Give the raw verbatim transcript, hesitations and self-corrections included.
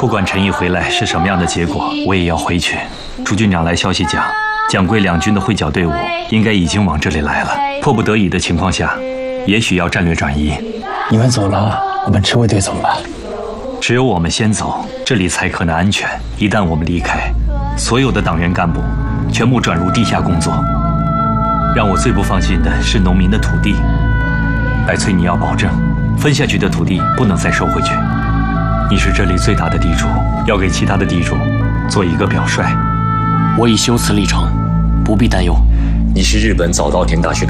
不管陈毅回来是什么样的结果，我也要回去。朱军长来消息讲，蒋桂两军的会剿队伍应该已经往这里来了。迫不得已的情况下，也许要战略转移。 你们走了，我们赤卫队怎么办？ 只有我们先走，这里才可能安全。一旦我们离开，所有的党员干部全部转入地下工作。让我最不放心的是农民的土地。百岁，你要保证，分下去的土地不能再收回去。你是这里最大的地主，要给其他的地主做一个表率。 我已修此立成，不必担忧。 你是日本早稻田大学的